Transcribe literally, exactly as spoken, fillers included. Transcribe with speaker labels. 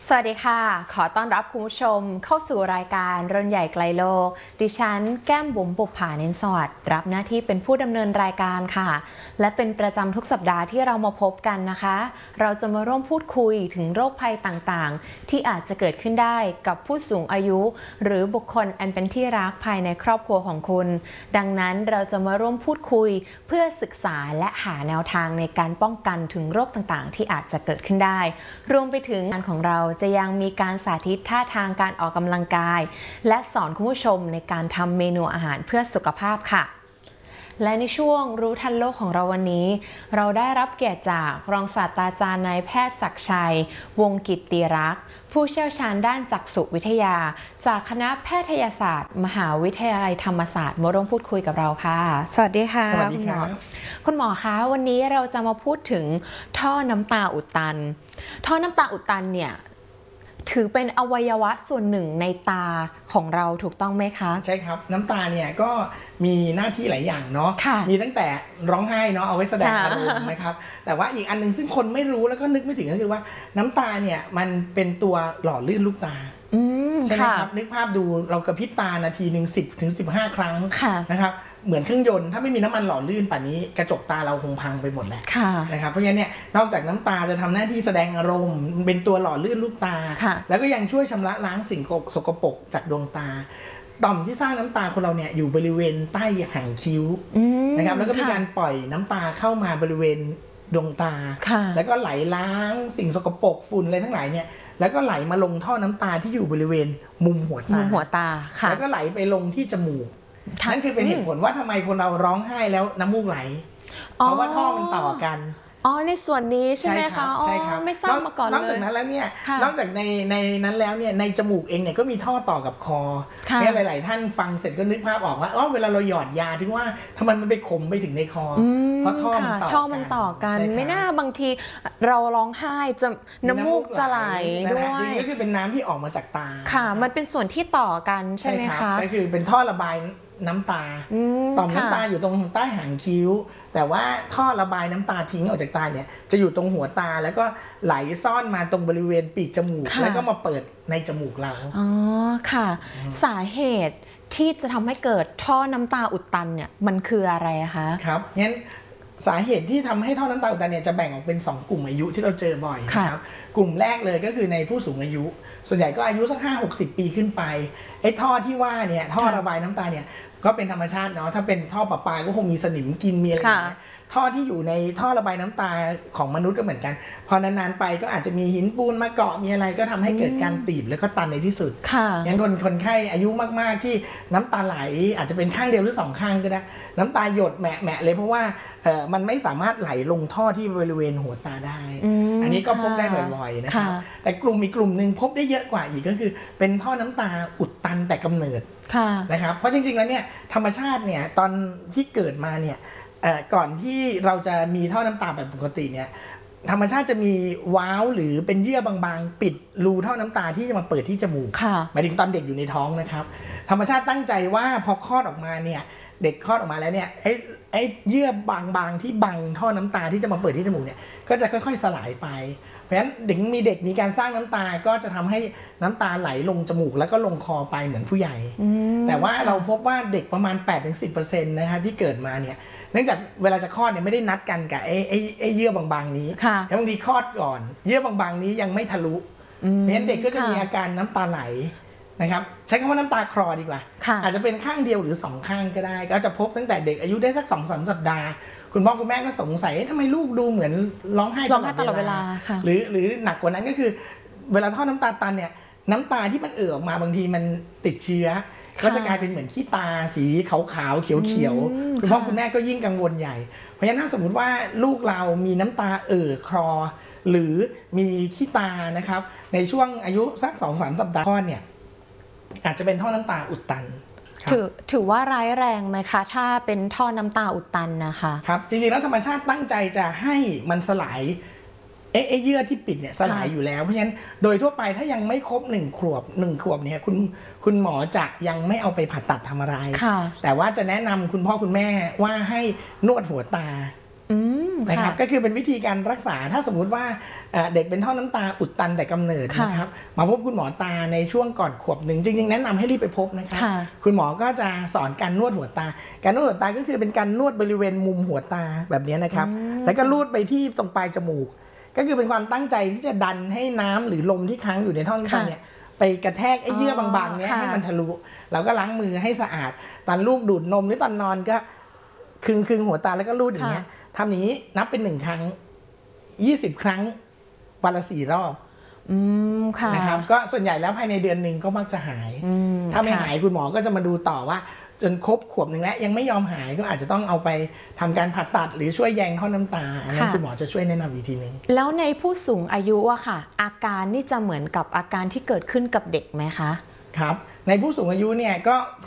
Speaker 1: สวัสดีค่ะขอต้อนรับคุณผู้ชมเข้าสู่รายการเรื่องใหญ่ไกลโลกดิฉันแก้มบุ๋มบุปผาเน้นสวัสดิ์รับหน้าที่เป็นผู้ดำเนินรายการค่ะและเป็นประจำทุกสัปดาห์ที่เรามาพบกันนะคะเราจะมาร่วมพูดคุยถึงโรคภัยต่างๆที่อาจจะเกิดขึ้นได้กับผู้สูงอายุหรือบุคคลอันเป็นที่รักภายในครอบครัวของคุณดังนั้นเราจะมาร่วมพูดคุยเพื่อศึกษาและหาแนวทางในการป้องกันถึงโรคต่างๆที่อาจจะเกิดขึ้นได้รวมไปถึงงานของเราจะยังมีการสาธิตท่าทางการออกกำลังกายและสอนคุณผู้ชมในการทำเมนูอาหารเพื่อสุขภาพค่ะและในช่วงรู้ทันโลกของเราวันนี้เราได้รับเกียรติจากรองศาสตราจารย์นายแพทย์ศักดิ์ชัยวงศ์กิตติรักษ์ผู้เชี่ยวชาญด้านจักษุวิทยาจากคณะแพทยศาสตร์มหาวิทยาลัยธรรมศาสตร์มาร่วมพูดคุยกับเราค่ะสวัสดีค่ะ
Speaker 2: สวัสดีครับ
Speaker 1: คุณหมอคะวันนี้เราจะมาพูดถึงท่อน้ำตาอุดตันท่อน้ำตาอุดตันเนี่ยถือเป็นอวัยวะส่วนหนึ่งในตาของเราถูกต้องไหมคะ
Speaker 2: ใช่ครับน้ำตาเนี่ยก็มีหน้าที่หลายอย่างเนาะมีตั้งแต่ร้องไห้เนาะเอาไว้แสดงอารมณ์นะครับแต่ว่าอีกอันนึงซึ่งคนไม่รู้แล้วก็นึกไม่ถึงก็คือว่าน้ำตาเนี่ยมันเป็นตัวหล่อลื่นลูกตาใช่ไหมครับนึกภาพดูเรากระพริบตานาทีหนึ่งสิบถึงสิบห้าครั้งนะครับเหมือนเครื่องยนต์ถ้าไม่มีน้ำมันหล่อลื่นป่านนี้กระจกตาเราคงพังไปหมดแล้วนะครับเพราะฉะนั้นเนี่ยนอกจากน้ำตาจะทำหน้าที่แสดงอารมณ์เป็นตัวหล่อลื่นลูกตาแล้วก็ยังช่วยชำระล้างสิ่งสกปรกจากดวงตาต่อมที่สร้างน้ำตาคนเราเนี่ยอยู่บริเวณใต้หางคิ้วนะครับแล้วก็มีการปล่อยน้ำตาเข้ามาบริเวณดวงตาแล้วก็ไหลล้างสิ่งสกปรกฝุ่นอะไรทั้งหลายเนี่ยแล้วก็ไหลมาลงท่อน้ำตาที่อยู่บริเวณมุมหัวตา
Speaker 1: มุมหัวตา
Speaker 2: แล้วก็ไหลไปลงที่จมูกนั่นคือเป็นเหตุผลว่าทำไมคนเราร้องไห้แล้วน้ำมูกไหลเพราะว่าท่อมันต่อกัน
Speaker 1: อ๋อในส่วนนี้ใช่ไหมคะ
Speaker 2: ใช่ครับ
Speaker 1: ไม่ทราบมาก่อนเลย
Speaker 2: นอกจากนั้นแล้วเนี่ยนอกจากในในนั้นแล้วเนี่ยในจมูกเองเนี่ยก็มีท่อต่อกับคอเนี่ยหลายๆท่านฟังเสร็จก็นึกภาพออกว่าอ๋อเวลาเราหยอดยาถึงว่าทำไมมันไปขมไปถึงในคอเพราะท่อมันต่อ
Speaker 1: ท่อมันต่อกันไม่น่าบางทีเราร้องไห้จะน้ำมูกจะไหลด้วย
Speaker 2: จริงๆก็คือเป็นน้ำที่ออกมาจากตา
Speaker 1: ค่ะมันเป็นส่วนที่ต่อกันใช่ไหมคะ
Speaker 2: ก็คือเป็นท่อระบายน้ำตาต่อมน้ำตาอยู่ตรงใต้หางคิ้วแต่ว่าท่อระบายน้ำตาทิ้งออกจากตาเนี่ยจะอยู่ตรงหัวตาแล้วก็ไหลซ่อนมาตรงบริเวณปีกจมูกแล้วก็มาเปิดในจมูกเรา
Speaker 1: อ๋อค่ะสาเหตุที่จะทำให้เกิดท่อน้ำตาอุดตันเนี่ยมันคืออะไรคะ
Speaker 2: ครับงั้นสาเหตุที่ทำให้ท่อน้ำตาอุดตันเนี่ยจะแบ่งออกเป็นสองกลุ่มอายุที่เราเจอบ่อยนะครับกลุ่มแรกเลยก็คือในผู้สูงอายุส่วนใหญ่ก็อายุสักห้าหกสิบปีขึ้นไปไอ้ท่อที่ว่าเนี่ยท่อระบายน้ำตาเนี่ยก็เป็นธรรมชาติเนาะถ้าเป็นท่อประปาก็คงมีสนิมกินมีอะไรอย่างเงี้ยท่อที่อยู่ในท่อระบายน้ำตาของมนุษย์ก็เหมือนกันพอนานๆไปก็อาจจะมีหินปูนมาเกาะมีอะไรก็ทำให้เกิดการตีบแล้วก็ตันในที่สุดอย่างคนคนไข้อายุมากๆที่น้ำตาไหลอาจจะเป็นข้างเดียวหรือสองข้างก็ได้น้ำตาหยดแหมะเลยเพราะว่าเอ่อมันไม่สามารถไหลลงท่อที่บริเวณหัวตาได้อันนี้ก็พบได้บ่อยๆนะครับแต่กลุ่มอีกกลุ่มหนึ่งพบได้เยอะกว่าอีกก็คือเป็นท่อน้ำตาอุดตันแต่กำเนิดนะครับเพราะจริงๆแล้วเนี่ยธรรมชาติเนี่ยตอนที่เกิดมาเนี่ยก่อนที่เราจะมีท่อน้ำตาแบบปกติเนี่ยธรรมชาติจะมีว้าวหรือเป็นเยื่อบางๆปิดรูท่อน้ำตาที่จะมาเปิดที่จมูกหมายถึงตอนเด็กอยู่ในท้องนะครับธรรมชาติตั้งใจว่าพอคลอดออกมาเนี่ยเด็กคลอดออกมาแล้วเนี่ยไอ้ไอ้เยื่อบางๆที่บังท่อน้ำตาที่จะมาเปิดที่จมูกเนี่ยก็จะค่อยๆสลายไปเพราะฉะนั้นเด็กมีเด็กมีการสร้างน้ำตาก็จะทำให้น้ำตาไหลลงจมูกแล้วก็ลงคอไปเหมือนผู้ใหญ่แต่ว่าเราพบว่าเด็กประมาณ แปดถึงสิบเปอร์เซ็นต์ นะคะที่เกิดมาเนี่ยเนื่องจากเวลาจะคลอดเนี่ยไม่ได้นัดกันกับไอ้ไอ้ไอ้เยื่อบางๆนี้แล้วบางทีคลอดก่อนเยื่อบางๆนี้ยังไม่ทะลุเพราะฉะนั้นเด็กก็จะมีอาการน้ำตาไหลนะครับใช้คำว่าน้ำตาคลอดีกว่าอาจจะเป็นข้างเดียวหรือสองข้างก็ได้ก็จะพบตั้งแต่เด็กอายุได้สัก สองถึงสาม สัปดาห์คุณพ่อคุณแม่ก็สงสัยทำไมลูกดูเหมือนร้องไห้
Speaker 1: ตลอดเวลา
Speaker 2: หรือหรือหนักกว่านั้นก็คือเวลาท่อน้ำตาตันเนี่ยน้ำตาที่มันเอ่อออกมาบางทีมันติดเชื้อก็จะกลายเป็นเหมือนขี้ตาสีขาวๆเขียวๆคุณพ่อคุณแม่ก็ยิ่งกังวลใหญ่เพราะฉะนั้นถ้าสมมติว่าลูกเรามีน้ำตาเอ่อคลอหรือมีขี้ตานะครับในช่วงอายุสัก สองถึงสาม สัปดาห์เนี่ยอาจจะเป็นท่อน้ำตาอุดตัน
Speaker 1: ถือถือว่าร้ายแรงไหมคะถ้าเป็นท่อน้ำตาอุดตันนะคะ
Speaker 2: ครับจริงๆแล้วธรรมชาติตั้งใจจะให้มันสลายเอ๊ะเยื่อที่ปิดเนี่ยสลายอยู่แล้วเพราะฉะนั้นโดยทั่วไปถ้ายังไม่ครบหนึ่งขวบหนึ่งขวบเนี่ยคุณคุณหมอจะยังไม่เอาไปผ่าตัดทำอะไรแต่ว่าจะแนะนำคุณพ่อคุณแม่ว่าให้นวดหัวตานะครับก็คือเป็นวิธีการรักษาถ้าสมมุติว่าเด็กเป็นท่อน้ำตาอุดตันแต่กำเนิดนะครับมาพบคุณหมอตาในช่วงก่อนขวบหนึ่งจริงๆแนะนำให้รีบไปพบนะครับคุณหมอก็จะสอนการนวดหัวตาการนวดหัวตาก็คือเป็นการนวดบริเวณมุมหัวตาแบบนี้นะครับแล้วก็ลูดไปที่ตรงปลายจมูกก็คือเป็นความตั้งใจที่จะดันให้น้ำหรือลมที่ค้างอยู่ในท่อน้ำตาเนี่ยไปกระแทกไอ้เยื่อบางๆเนี้ยให้มันทะลุเราก็ล้างมือให้สะอาดตอนลูกดูดนมหรือตอนนอนก็คึงคึงหัวตาแล้วก็ลูดอย่างเงี้ยทำอย่างนี้นับเป็นหนึ่งครั้งยี่สิบครั้งวันละสี่รอบนะครับก็ส่วนใหญ่แล้วภายในเดือนหนึ่งก็มักจะหายถ้าไม่หายคุณหมอก็จะมาดูต่อว่าจนครบขวบหนึ่งแล้วยังไม่ยอมหายก็อาจจะต้องเอาไปทำการผ่าตัดหรือช่วยแยงท่อน้ำตาอันนั้นคุณหมอจะช่วยแนะนำอีกทีนึง
Speaker 1: แล้วในผู้สูงอายุอะค่ะอาการนี่จะเหมือนกับอาการที่เกิดขึ้นกับเด็กไหมคะ
Speaker 2: ครับในผู้สูงอายุเนี่ยก็